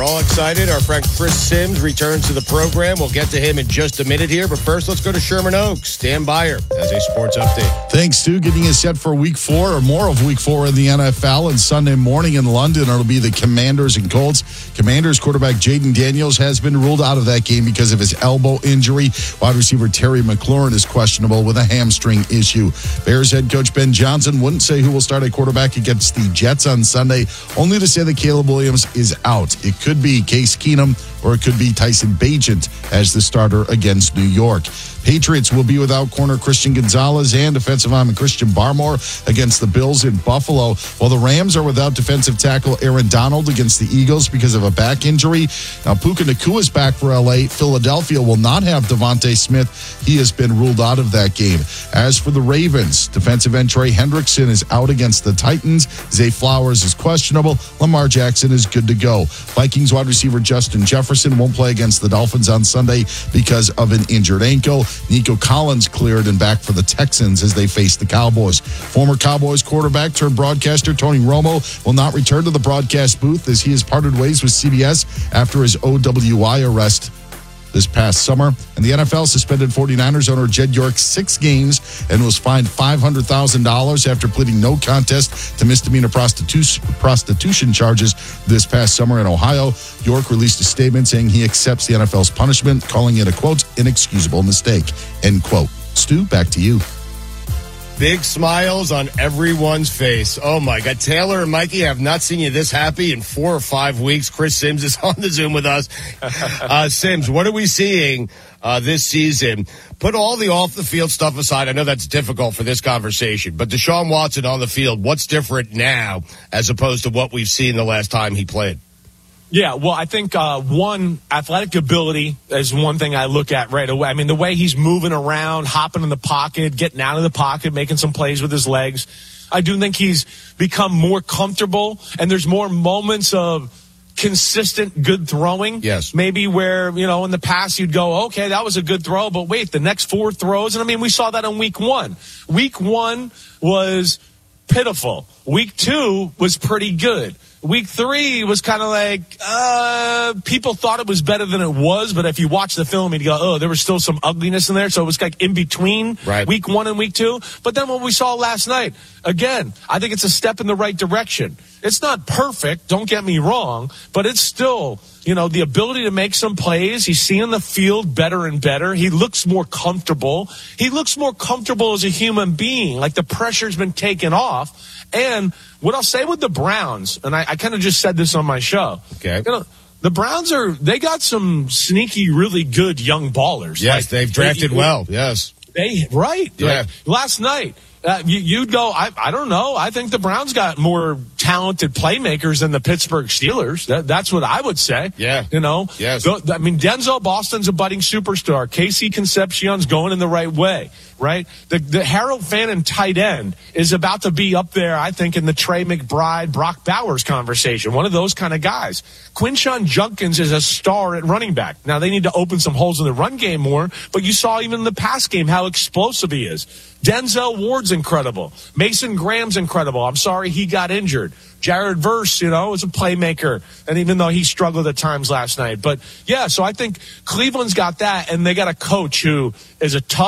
We're all excited. Our friend Chris Sims returns to the program. We'll get to him in just a minute here. But first, let's go to Sherman Oaks. Dan Beyer has a sports update. Thanks, Stu. Getting us set for week 4 or more of week 4 in the NFL. And Sunday morning in London, it'll be the Commanders and Colts. Commanders quarterback Jaden Daniels has been ruled out of that game because of his elbow injury. Wide receiver Terry McLaurin is questionable with a hamstring issue. Bears head coach Ben Johnson wouldn't say who will start a quarterback against the Jets on Sunday, only to say that Caleb Williams is out. It could be Case Keenum or it could be Tyson Bagent as the starter against New York. Patriots will be without corner Christian Gonzalez and defensive lineman Christian Barmore against the Bills in Buffalo, while the Rams are without defensive tackle Aaron Donald against the Eagles because of a back injury. Now, Puka Nacua is back for L.A. Philadelphia will not have Devontae Smith. He has been ruled out of that game. As for the Ravens, defensive end Trey Hendrickson is out against the Titans. Zay Flowers is questionable. Lamar Jackson is good to go. Vikings wide receiver Justin Jefferson won't play against the Dolphins on Sunday because of an injured ankle. Nico Collins cleared and back for the Texans as they face the Cowboys. Former Cowboys quarterback turned broadcaster Tony Romo will not return to the broadcast booth as he has parted ways with CBS after his OWI arrest this past summer. And the NFL suspended 49ers owner Jed York 6 games and was fined $500,000 after pleading no contest to misdemeanor prostitution charges this past summer in Ohio. York released a statement saying he accepts the NFL's punishment, calling it a, quote, inexcusable mistake, end quote. Stu, back to you. Big smiles on everyone's face. Oh, my God. Taylor and Mikey, I have not seen you this happy in 4 or 5 weeks. Chris Sims is on the Zoom with us. Sims, what are we seeing this season? Put all the off-the-field stuff aside. I know that's difficult for this conversation. But Deshaun Watson on the field, what's different now as opposed to what we've seen the last time he played? Yeah, well, I think, one, athletic ability is one thing I look at right away. I mean, the way he's moving around, hopping in the pocket, getting out of the pocket, making some plays with his legs. I do think he's become more comfortable, and there's more moments of consistent good throwing. Yes. Maybe where, in the past you'd go, okay, that was a good throw, but wait, the next 4 throws. And, I mean, we saw that in week 1. Week 1 was pitiful. Week 2 was pretty good. Week 3 was kind of like, people thought it was better than it was, but if you watch the film, you'd go, oh, there was still some ugliness in there. So it was like in between week 1 and week 2. But then what we saw last night, again, I think it's a step in the right direction. It's not perfect, don't get me wrong, but it's still, the ability to make some plays. He's seeing the field better and better. He looks more comfortable. He looks more comfortable as a human being, like the pressure's been taken off. And what I'll say with the Browns, and I kind of just said this on my show. Okay. The Browns they got some sneaky, really good young ballers. Yes, they've drafted well. Yes. Right. Yeah. Like last night, you'd go, I don't know. I think the Browns got more talented playmakers than the Pittsburgh Steelers. That's what I would say. Yeah. Yes. I mean, Denzel Boston's a budding superstar. Casey Concepcion's going in the right way, right? The Harold Fannin tight end is about to be up there, I think, in the Trey McBride, Brock Bowers conversation. One of those kind of guys. Quinshon Judkins is a star at running back. Now, they need to open some holes in the run game more, but you saw even in the pass game how explosive he is. Denzel Ward's incredible. Mason Graham's incredible. I'm sorry he got injured. Jared Verse, is a playmaker, and even though he struggled at times last night. But, yeah, so I think Cleveland's got that, and they got a coach who is a tough